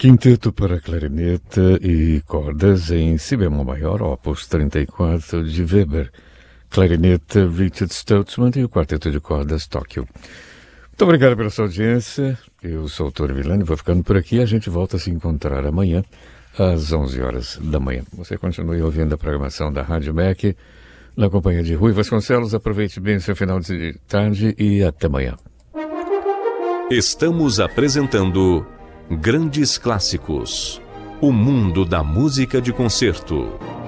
Quinteto para clarinete e cordas em si bemol maior, opus 34 de Weber, clarinete Richard Stoltzman e o quarteto de cordas Tóquio. Muito obrigado pela sua audiência. Eu sou o Tony Villani, vou ficando por aqui. A gente volta a se encontrar amanhã às 11 horas da manhã. Você continue ouvindo a programação da Rádio MEC na companhia de Rui Vasconcelos. Aproveite bem o seu final de tarde e até amanhã. Estamos apresentando Grandes Clássicos, o mundo da música de concerto.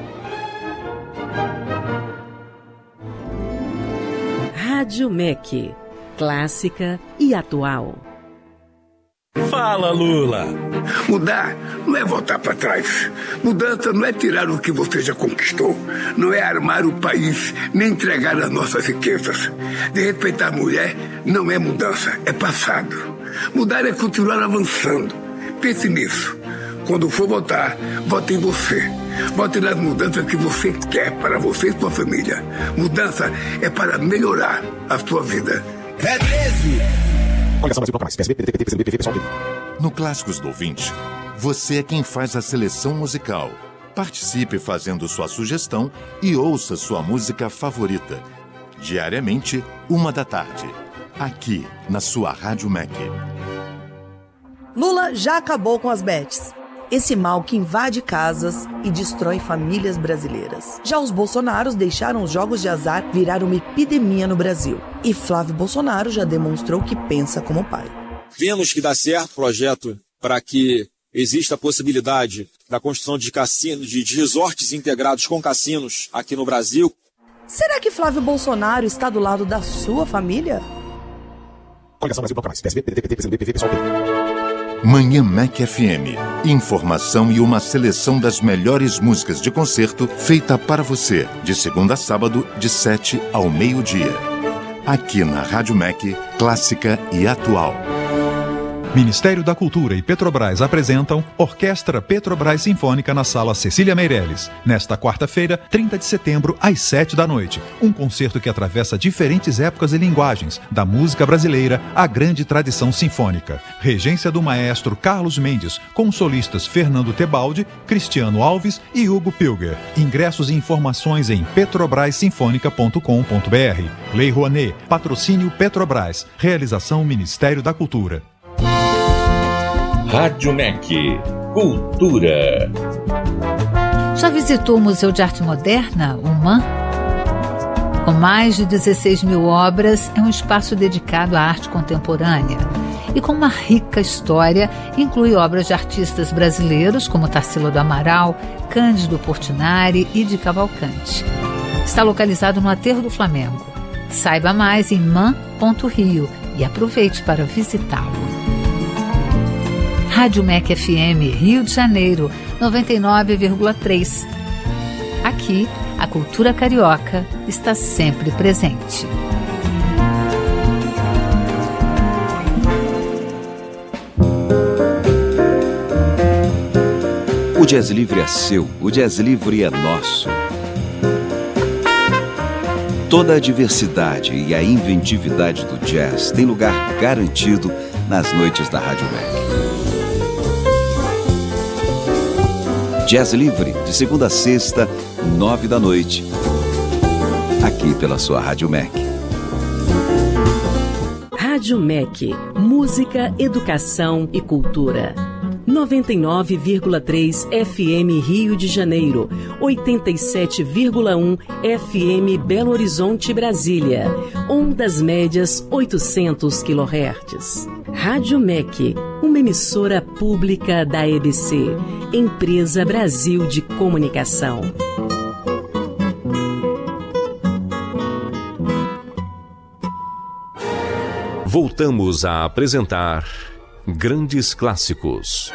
Rádio MEC, clássica e atual. Fala, Lula! Mudar não é voltar para trás. Mudança não é tirar o que você já conquistou. Não é armar o país, nem entregar as nossas riquezas. De respeitar a mulher não é mudança, é passado. Mudar é continuar avançando. Pense nisso. Quando for votar, vote em você. Vote nas mudanças que você quer para você e sua família. Mudança é para melhorar a sua vida. É 13! No Clássicos do Ouvinte, você é quem faz a seleção musical. Participe fazendo sua sugestão e ouça sua música favorita. Diariamente, 13h, aqui na sua Rádio MEC. Lula já acabou com as bets. Esse mal que invade casas e destrói famílias brasileiras. Já os Bolsonaros deixaram os jogos de azar virar uma epidemia no Brasil. E Flávio Bolsonaro já demonstrou que pensa como pai. Vemos que dá certo o projeto para que exista a possibilidade da construção de cassinos, de resorts integrados com cassinos aqui no Brasil. Será que Flávio Bolsonaro está do lado da sua família? Manhã MEC FM. Informação e uma seleção das melhores músicas de concerto feita para você, de segunda a sábado, de 7 ao meio-dia. Aqui na Rádio MEC, clássica e atual. Ministério da Cultura e Petrobras apresentam Orquestra Petrobras Sinfônica na Sala Cecília Meirelles. Nesta quarta-feira, 30 de setembro, às 7h. Um concerto que atravessa diferentes épocas e linguagens, da música brasileira à grande tradição sinfônica. Regência do maestro Carlos Mendes, com solistas Fernando Tebaldi, Cristiano Alves e Hugo Pilger. Ingressos e informações em petrobrassinfonica.com.br. Lei Rouanet, patrocínio Petrobras. Realização Ministério da Cultura. Rádio MEC, Cultura. Já visitou o Museu de Arte Moderna, o MAM? Com mais de 16 mil obras, é um espaço dedicado à arte contemporânea. E com uma rica história, inclui obras de artistas brasileiros como Tarsila do Amaral, Cândido Portinari e de Cavalcante. Está localizado no Aterro do Flamengo. Saiba mais em man.rio e aproveite para visitá-lo. Rádio MEC FM, Rio de Janeiro, 99,3. Aqui, a cultura carioca está sempre presente. O Jazz Livre é seu, o Jazz Livre é nosso. Toda a diversidade e a inventividade do jazz tem lugar garantido nas noites da Rádio MEC. Jazz Livre, de segunda a sexta, 21h, aqui pela sua Rádio MEC. Rádio MEC, música, educação e cultura. 99,3 FM Rio de Janeiro, 87,1 FM Belo Horizonte, Brasília, ondas médias 800 kHz. Rádio MEC, uma emissora pública da EBC, Empresa Brasil de Comunicação. Voltamos a apresentar Grandes Clássicos.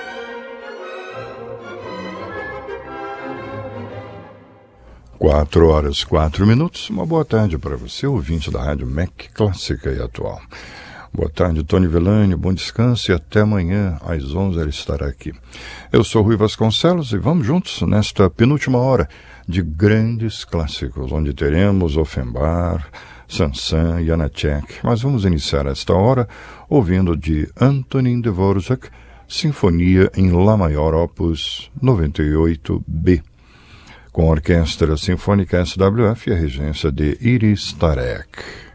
Quatro horas, 4 minutos. Uma boa tarde para você, ouvinte da Rádio MEC Clássica e Atual. Boa tarde, Tony Villani, bom descanso e até amanhã, às 11 ele estará aqui. Eu sou Rui Vasconcelos e vamos juntos nesta penúltima hora de Grandes Clássicos, onde teremos Offenbach, Saint-Saëns e Janáček. Mas vamos iniciar esta hora ouvindo de Antonín Dvořák, Sinfonia em Lá Maior, opus 98B, com a Orquestra Sinfônica SWF e a regência de Iris Tarek.